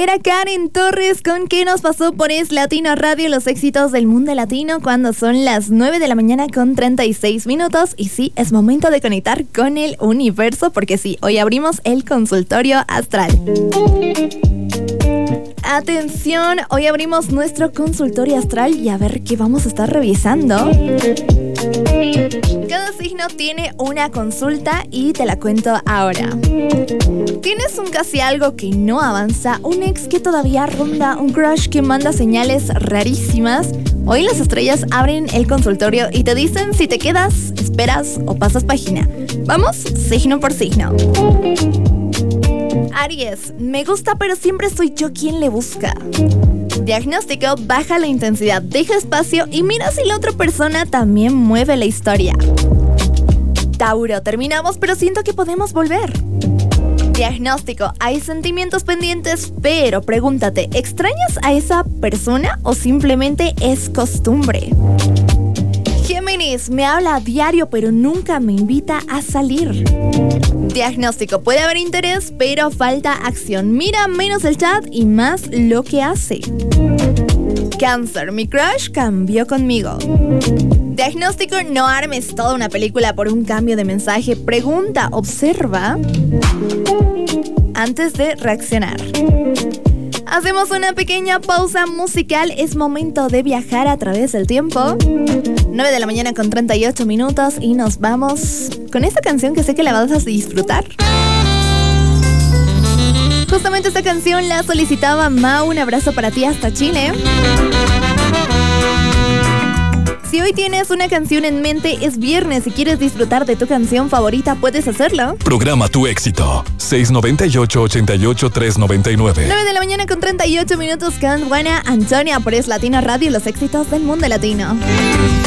era Karen Torres con ¿Qué nos pasó? Por Es Latino Radio, los éxitos del mundo latino cuando son las 9 de la mañana con 36 minutos. Y sí, es momento de conectar con el universo porque sí, hoy abrimos el consultorio astral. Atención, hoy abrimos nuestro consultorio astral y a ver qué vamos a estar revisando. Cada signo tiene una consulta y te la cuento ahora. ¿Tienes un casi algo que no avanza? ¿Un ex que todavía ronda? ¿Un crush que manda señales rarísimas? Hoy las estrellas abren el consultorio y te dicen si te quedas, esperas o pasas página. Vamos, signo por signo. Aries, me gusta pero siempre soy yo quien le busca. Diagnóstico, baja la intensidad, deja espacio y mira si la otra persona también mueve la historia. Tauro, terminamos pero siento que podemos volver. Diagnóstico, hay sentimientos pendientes, pero pregúntate, ¿extrañas a esa persona o simplemente es costumbre? Géminis, me habla a diario pero nunca me invita a salir. Diagnóstico, puede haber interés pero falta acción. Mira menos el chat y más lo que hace. Cáncer, mi crush cambió conmigo. Diagnóstico, no armes toda una película por un cambio de mensaje. Pregunta, observa antes de reaccionar. Hacemos una pequeña pausa musical. Es momento de viajar a través del tiempo. 9 de la mañana con 38 minutos y nos vamos con esta canción que sé que la vas a disfrutar. Justamente esta canción la solicitaba Mau. Un abrazo para ti hasta Chile. Si hoy tienes una canción en mente, es viernes y quieres disfrutar de tu canción favorita, puedes hacerlo. Programa tu éxito. 698-88-399. 9 de la mañana con 38 minutos con Juana Antonia por Es Latino Radio, los éxitos del mundo latino.